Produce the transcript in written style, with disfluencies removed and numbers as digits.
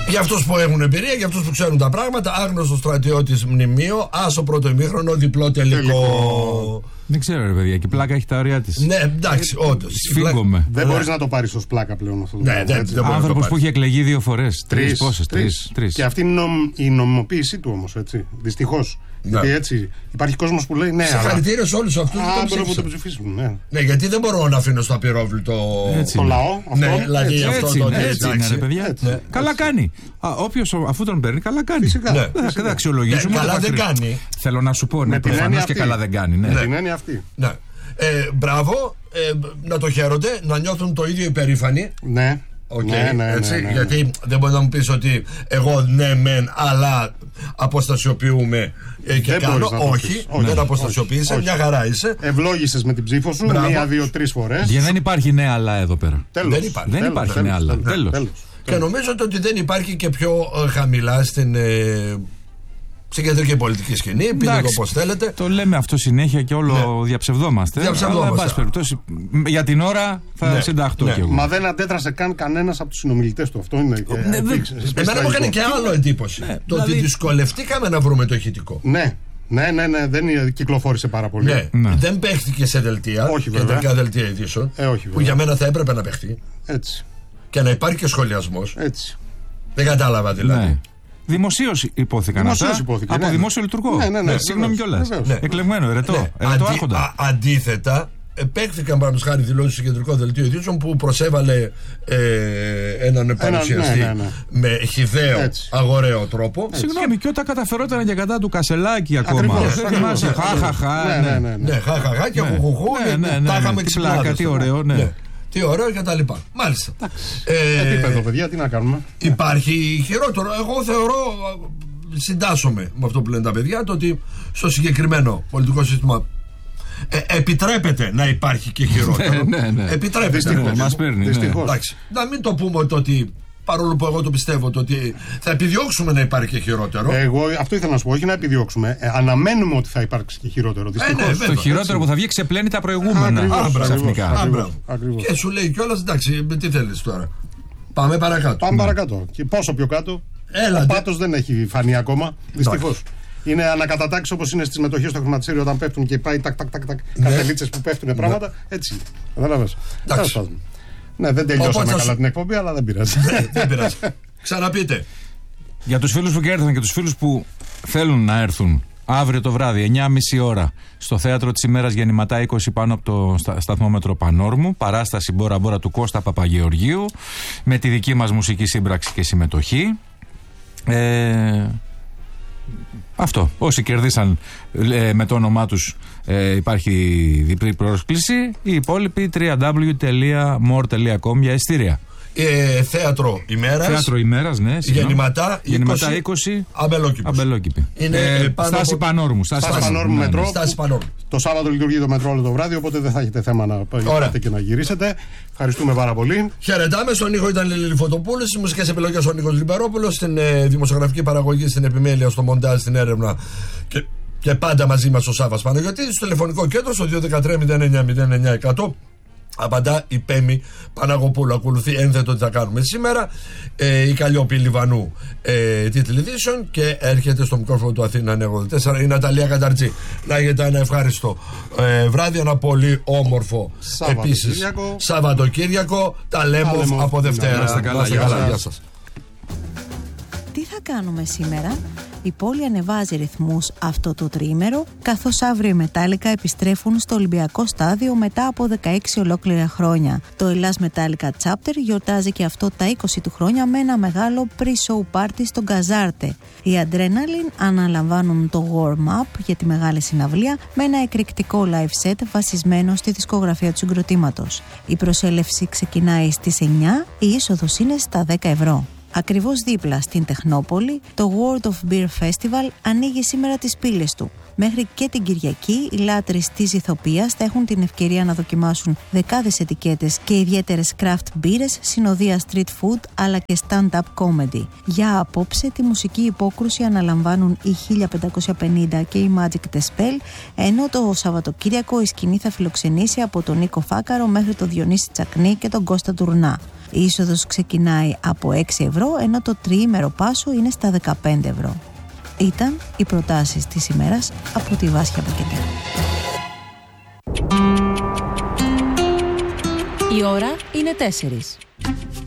Για αυτούς που έχουν εμπειρία, για αυτούς που ξέρουν τα πράγματα, άγνωστο στρατιώτης μνημείο, άσο πρώτο ημίχρονο, διπλό τελικό. Δεν ξέρω, ρε παιδιά, και η πλάκα έχει τα ωριά της. Ναι, εντάξει, όντως. Σφίγγομαι. Δεν μπορείς να το πάρεις ως πλάκα πλέον αυτό. Ναι, άνθρωπος που έχει εκλεγεί 2 φορές. Τρεις. Και αυτή είναι η νομιμοποίησή του όμως, έτσι. Δυστυχώς. Γιατί έτσι υπάρχει κόσμος που λέει ναι. Συγχαρητήρια σε όλους αυτούς που το ψηφίσουν. Ναι, γιατί δεν μπορώ να αφήνω στο απειρόβλητο το λαό. Ναι, δηλαδή αυτό το έτσι είναι, ρε παιδιά. Καλά κάνει. Όποιος αφού τον παίρνει, καλά κάνει. Φυσικά. Δεν θα αξιολογήσουμε. Καλά δεν κάνει. Θέλω να σου πω, ναι, προφανώς και καλά δεν κάνει. Με την έννοια αυτή. Μπράβο, να το χαίρονται, να νιώθουν το ίδιο υπερήφανοι. Ναι. Ναι. Γιατί δεν μπορεί να μου πεις ότι εγώ ναι μεν, αλλά αποστασιοποιούμε και κάνω. Όχι, δεν αποστασιοποίησε, μια χαρά είσαι. Ευλόγησες με την ψήφο σου 1, 2, 3 φορές. Και δεν υπάρχει ναι αλλά εδώ πέρα. Δεν υπάρχει ναι αλλά. Τέλος. Και νομίζω ότι δεν υπάρχει και πιο χαμηλά στην κεντρική πολιτική σκηνή. Πείτε το όπως θέλετε. Το λέμε αυτό συνέχεια και όλο διαψευδόμαστε. Αλλά εν πάση περιπτώσει, για την ώρα θα συνταχτώ κι εγώ. Μα δεν αντέδρασε καν κανένας από τους συνομιλητές του. Αυτό είναι. Εμένα μου έκανε και άλλο εντύπωση. Το ότι δυσκολευτήκαμε να βρούμε το ηχητικό. Ναι, δεν κυκλοφόρησε πάρα πολύ. Δεν παίχτηκε σε δελτία. Κεντρικά δελτία ειδήσεων. Που για μένα θα έπρεπε να παιχτεί. Έτσι. Και να υπάρχει και σχολιασμός. Έτσι. Δεν κατάλαβα δηλαδή. Δημοσίως υπόθηκαν αυτά. Από δημόσιο λειτουργό. Συγγνώμη κιόλας. Εκλεγμένο, ερετό άρχοντα. Αντίθετα, παίχθηκαν παραδείγματος χάρη δηλώσεις στο κεντρικό δελτίο ειδήσεων που προσέβαλε έναν παρουσιαστή με χυδαίο, αγοραίο τρόπο. Συγγνώμη, και όταν καταφερόταν και κατά του Κασελάκη ακόμα. Δεν θυμάσαι. Χαχαχά. Ναι, χαχαχά και χουχουχού. Τα είχαμε ξυπνάδες. Τι ωραίο, ναι. Τι ωραίο και τα λοιπά. Μάλιστα. Επίπεδο, παιδιά, τι να κάνουμε. Υπάρχει χειρότερο. Εγώ θεωρώ, συντάσσομαι με αυτό που λένε τα παιδιά, το ότι στο συγκεκριμένο πολιτικό σύστημα επιτρέπεται να υπάρχει και χειρότερο. Επιτρέπεται. Δυστυχώς. Μας παίρνει. Να μην το πούμε ότι, παρόλο που εγώ το πιστεύω, το ότι θα επιδιώξουμε να υπάρχει και χειρότερο. Εγώ αυτό ήθελα να σου πω, όχι να επιδιώξουμε. Αναμένουμε ότι θα υπάρξει και χειρότερο. Δυστυχώς. Το χειρότερο που θα βγει ξεπλένει τα προηγούμενα. Ξαφνικά. Και σου λέει κιόλας, εντάξει, τι θέλεις τώρα. Πάμε παρακάτω. Και πόσο πιο κάτω. Ο πάτος δεν έχει φανεί ακόμα. Δυστυχώς. Είναι ανακατατάξεις όπως είναι στις μετοχές στο χρηματιστήριο όταν πέφτουν και πάει τακ καρτελίτσες που πέφτουν πράγματα. Έτσι. Κατάλαβες. Ναι, δεν τελειώσαμε καλά την εκπομπή, αλλά δεν πειράζει. Δεν πειράζει. Ξαναπείτε. Για τους φίλους που και έρθαν και τους φίλους που θέλουν να έρθουν αύριο το βράδυ, 9.30 ώρα, στο Θέατρο της ημέρας Γεννηματά 20 πάνω από το σταθμόμετρο Πανόρμου, παράσταση Μπόρα Μπόρα του Κώστα Παπαγεωργίου, με τη δική μας μουσική σύμπραξη και συμμετοχή. Αυτό. Όσοι κερδίσαν με το όνομά τους υπάρχει διπλή πρόσκληση. Οι υπόλοιποι www.more.com για ειστήρια. Θέατρο ημέρας, ναι. Γεννηματά 20. Αμπελόκηπη. Στάση Πανόρμου. Μετρό. Το Σάββατο λειτουργεί το μετρό όλο το βράδυ, οπότε δεν θα έχετε θέμα να πάτε και να γυρίσετε. Ευχαριστούμε πάρα πολύ. Χαιρετάμε. Στον ήχο ήταν Λίλη Φωτοπούλου, στις μουσικές επιλογές ο Νίκος Λιμπερόπουλος, στην δημοσιογραφική παραγωγή, στην επιμέλεια, στο μοντάζ, στην έρευνα και πάντα μαζί μας ο Σάββας Παναγιωτίδης. Στο τηλεφωνικό κέντρο στο 213-09-09-100. Απαντά η Πέμη Παναγοπούλου. Ακολουθεί ένθετο τι θα κάνουμε σήμερα. Η Καλλιόπη Λιβανού τίτλοι ειδήσεων και έρχεται στο μικρόφωνο του Αθήνα 984 η Ναταλία Καταρτζή. Να έχετε ένα ευχάριστο βράδυ, ένα πολύ όμορφο επίσης Σαββατοκύριακο. Τα λέμε από Δευτέρα. Γεια σας. Τι θα κάνουμε σήμερα? Η πόλη ανεβάζει ρυθμούς αυτό το τριήμερο, καθώς αύριο οι Μετάλλικα επιστρέφουν στο Ολυμπιακό Στάδιο μετά από 16 ολόκληρα χρόνια. Το Ελλάς Μετάλλικα Chapter γιορτάζει και αυτό τα 20 του χρόνια με ένα μεγάλο pre-show party στο Γκαζάρτε. Οι Adrenaline αναλαμβάνουν το warm-up για τη μεγάλη συναυλία με ένα εκρηκτικό live set βασισμένο στη δισκογραφία του συγκροτήματος. Η προσέλευση ξεκινάει στις 9, η είσοδος είναι στα 10 ευρώ. Ακριβώς δίπλα στην Τεχνόπολη, το World of Beer Festival ανοίγει σήμερα τις πύλες του. Μέχρι και την Κυριακή, οι λάτρεις της ηθοποιίας θα έχουν την ευκαιρία να δοκιμάσουν δεκάδες ετικέτες και ιδιαίτερες craft μπύρες, συνοδεία street food αλλά και stand-up comedy. Για απόψε, τη μουσική υπόκρουση αναλαμβάνουν οι 1550 και η Magic the Spell, ενώ το Σαββατοκύριακο η σκηνή θα φιλοξενήσει από τον Νίκο Φάκαρο μέχρι τον Διονύση Τσακνή και τον Κώστα Τουρνά. Η είσοδος ξεκινάει από 6 ευρώ, ενώ το τριήμερο πάσο είναι στα 15 ευρώ. Ήταν οι προτάσεις της ημέρας από τη Βάσια Πακετά. Η ώρα είναι 4.